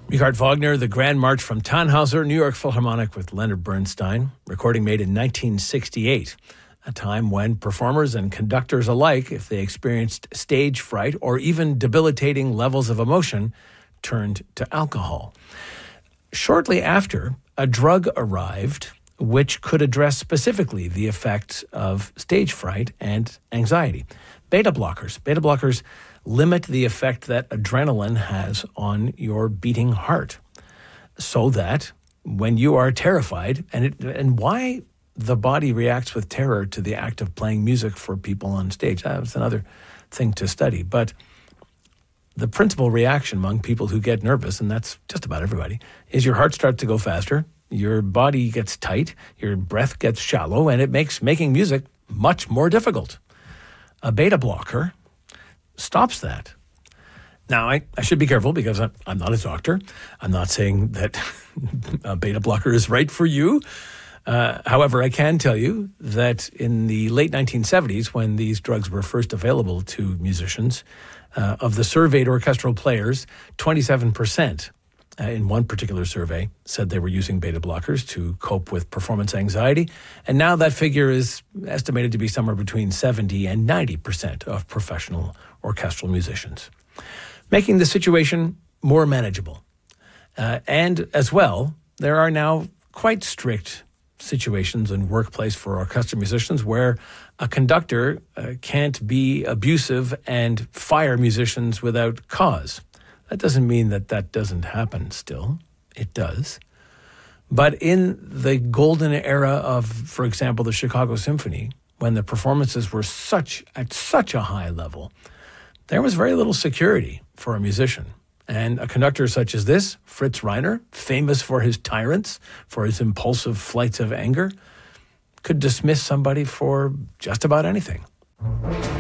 Richard Wagner, the Grand March from Tannhauser, New York Philharmonic with Leonard Bernstein, recording made in 1968, a time when performers and conductors alike, if they experienced stage fright or even debilitating levels of emotion, turned to alcohol. Shortly after, a drug arrived which could address specifically the effects of stage fright and anxiety. Beta blockers. Beta blockers limit the effect that adrenaline has on your beating heart, so that when you are terrified, and why the body reacts with terror to the act of playing music for people on stage, that's another thing to study. But the principal reaction among people who get nervous, and that's just about everybody, is your heart starts to go faster, your body gets tight, your breath gets shallow, and it makes making music much more difficult. A beta blocker stops that. Now, I should be careful because I'm not a doctor. I'm not saying that a beta blocker is right for you. However, I can tell you that in the late 1970s, when these drugs were first available to musicians, of the surveyed orchestral players, 27% in one particular survey said they were using beta blockers to cope with performance anxiety. And now that figure is estimated to be somewhere between 70 and 90% of professional orchestral musicians, making the situation more manageable. And as well, there are now quite strict situations in workplace for orchestral musicians where a conductor can't be abusive and fire musicians without cause. That doesn't mean that that doesn't happen still. It does. But in the golden era of, for example, the Chicago Symphony, when the performances were at such a high level, there was very little security for a musician. And a conductor such as this, Fritz Reiner, famous for his tyrants, for his impulsive flights of anger, could dismiss somebody for just about anything.